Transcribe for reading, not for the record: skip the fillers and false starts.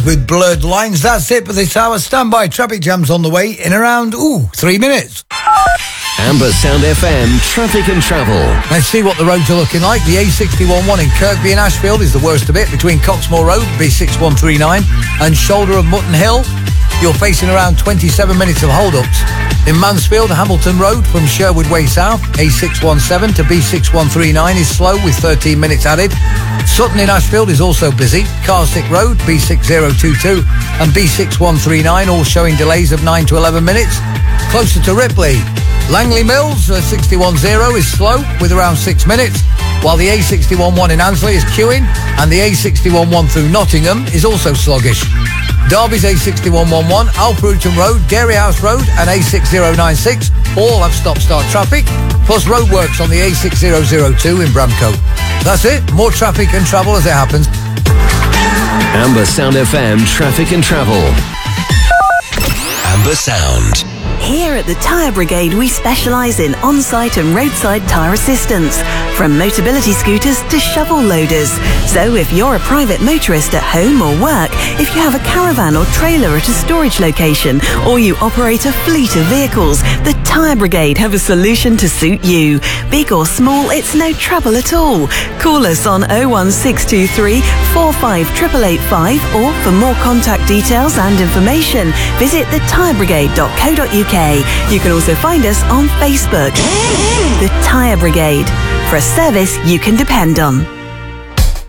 with Blurred Lines. That's it for this hour. Stand by, traffic jams on the way in around, 3 minutes. Amber Sound FM, traffic and travel. Let's see what the roads are looking like. The A61-1 in Kirkby and Ashfield is the worst of it, between Coxmoor Road, B6139, and Shoulder of Mutton Hill. You're facing around 27 minutes of hold-ups. In Mansfield, Hamilton Road from Sherwood Way South, A617 to B6139 is slow with 13 minutes added. Sutton in Ashfield is also busy. Carsick Road, B6022 and B6139 all showing delays of 9 to 11 minutes. Closer to Ripley, Langley Mills, 610 is slow with around 6 minutes, while the A61-1 in Ansley is queuing and the A61-1 through Nottingham is also sluggish. Derby's A6111, Alfruton Road, Dairy House Road and A6096 all have stop-start traffic, plus roadworks on the A6002 in Bramcote. That's it. More traffic and travel as it happens. Amber Sound FM, traffic and travel. Amber Sound. Here at the Tyre Brigade, we specialise in on-site and roadside tyre assistance, from Motability scooters to shovel loaders. So if you're a private motorist at home or work, if you have a caravan or trailer at a storage location, or you operate a fleet of vehicles, the Tyre Brigade have a solution to suit you. Big or small, it's no trouble at all. Call us on 01623 45 885, or for more contact details and information, visit thetyrebrigade.co.uk. You can also find us on Facebook. The Tyre Brigade, for a service you can depend on.